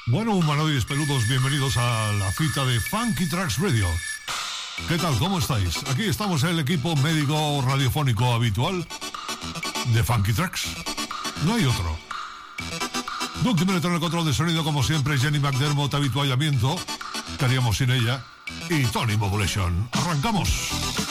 Bueno, humanoides peludos, bienvenidos a la cita de Funky Tracks Radio. ¿Qué tal? ¿Cómo estáis? Aquí estamos el equipo médico radiofónico habitual de Funky Tracks. No hay otro. Doug Dimeleto en el control de sonido, como siempre, Jenny McDermott, habituallamiento, que haríamos sin ella, y Tony Modulation. ¡Arrancamos!